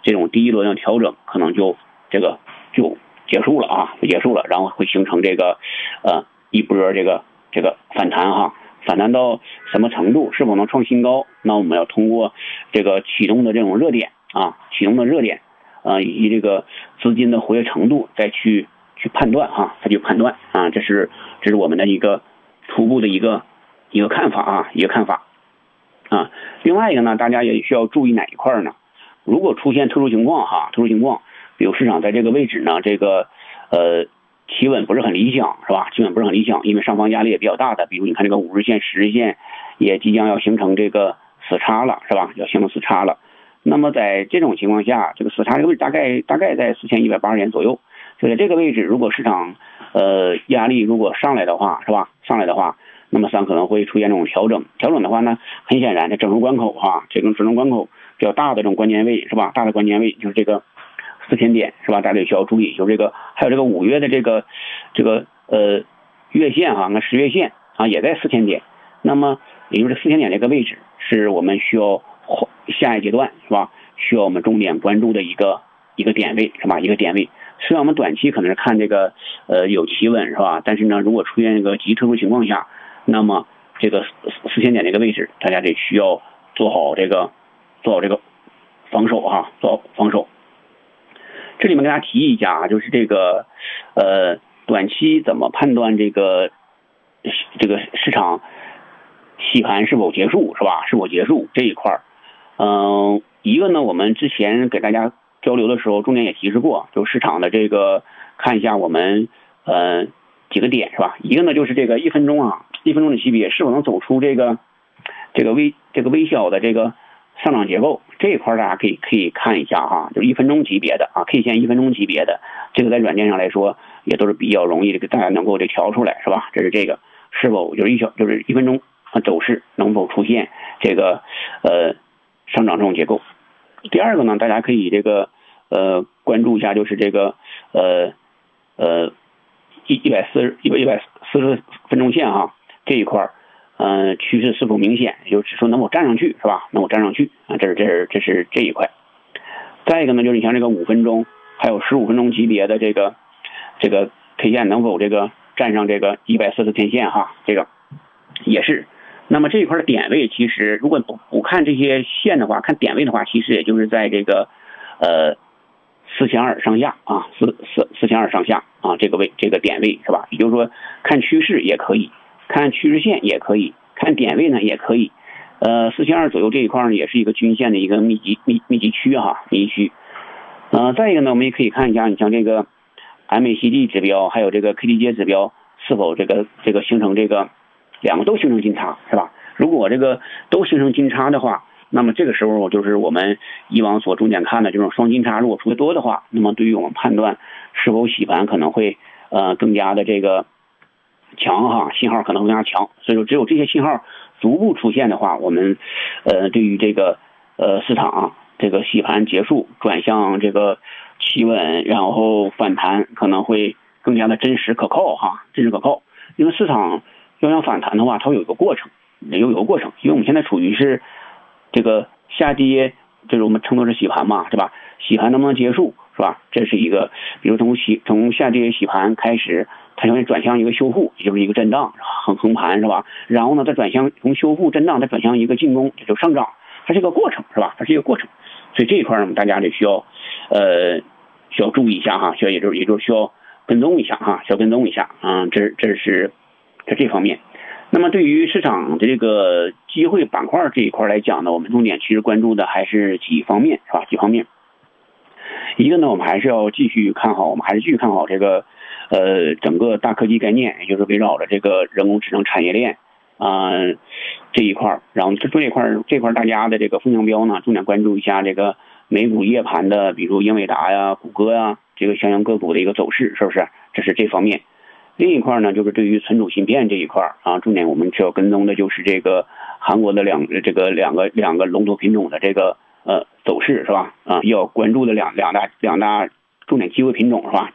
这种第一轮的调整可能就结束了啊，就结束了，然后会形成这个一波这个反弹哈。反弹到什么程度，是否能创新高？那我们要通过这个启动的这种热点以及这个资金的活跃程度再去判断哈，这是我们的一个初步的一个看法啊。另外一个呢，大家也需要注意哪一块呢？如果出现特殊情况，比如市场在这个位置呢，这个企稳不是很理想，是吧？企稳不是很理想，因为上方压力也比较大的，比如你看这个5日线、10日线也即将要形成这个死叉了，是吧？要形成死叉了。那么在这种情况下，这个死叉这个位置大概在4180点左右。所以在这个位置，如果市场压力如果上来的话，是吧？那么可能会出现这种调整。调整的话呢，很显然这整数关口这种整数关口比较大的这种关键位，是吧？大的关键位就是这个4000点，是吧？大家也需要注意，就是这个还有这个5月的这个月线那10月线也在4000点。那么也就是4000点这个位置是我们需要下一阶段，是吧？需要我们重点关注的一个点位，是吧？一个点位。虽然我们短期可能是看这个有企稳，是吧？但是呢，如果出现一个极特殊情况下，那么这个4000点这个位置，大家得需要做好这个防守做好防守。这里面给大家提一下就是这个短期怎么判断这个市场洗盘是否结束，是吧？是否结束这一块一个呢，我们之前给大家交流的时候重点也提示过，就市场的这个看一下我们几个点，是吧？一个呢就是这个1分钟的级别是否能走出这个微小的这个上涨结构，这一块大家可以看一下就是1分钟级别的K 线1分钟级别的，这个在软件上来说也都是比较容易这个大家能够调出来，是吧？这是这个是否就是1分钟走势能否出现这个上涨这种结构。第二个呢，大家可以这个关注一下，就是这个140分钟线这一块趋势是否明显，也就是说能否站上去，是吧？能否站上去这是这一块。再一个呢，就是你像这个5分钟还有15分钟级别的这个 K 线能否这个站上这个140天线这个也是。那么这一块的点位，其实如果不看这些线的话，看点位的话，其实也就是在这个4200上下4200上下这个点位，是吧？也就是说看趋势也可以，看趋势线也可以，看点位呢也可以。4200左右这一块呢，也是一个均线的一个密集区密集区。再一个呢，我们也可以看一下，你像这个 MACD 指标还有这个 KDJ 指标是否这个形成这个两个都形成金叉，是吧？如果这个都形成金叉的话，那么这个时候就是我们以往所重点看的这种双金叉，如果出的多的话，那么对于我们判断是否洗盘可能会更加的这个强信号可能会更加强。所以说只有这些信号逐步出现的话，我们对于这个市场这个洗盘结束转向这个企稳然后反弹可能会更加的真实可靠因为市场要想反弹的话，它会有一个过程，因为我们现在处于是这个下跌，就是我们称作是洗盘嘛，是吧？洗盘能不能结束，是吧？这是一个，比如从下跌洗盘开始，它会转向一个修复，也就是一个震荡横盘，是吧？然后呢，再转向从修复震荡再转向一个进攻，这就上涨，它是一个过程，是吧？它是一个过程，所以这一块呢，大家得需要注意一下也就是需要跟踪一下这方面。那么对于市场这个机会板块这一块来讲呢，我们重点其实关注的还是几方面，是吧？几方面。一个呢，我们还是继续看好这个整个大科技概念，也就是围绕着这个人工智能产业链这一块。然后这块大家的这个风向标呢，重点关注一下这个美股夜盘的，比如英伟达呀、谷歌呀这个相应个股的一个走势，是不是？这是这方面。另一块呢，就是对于存储芯片这一块重点我们需要跟踪的就是这个韩国的两个龙头品种的这个走势，是吧？要关注的两大重点机会品种，是吧？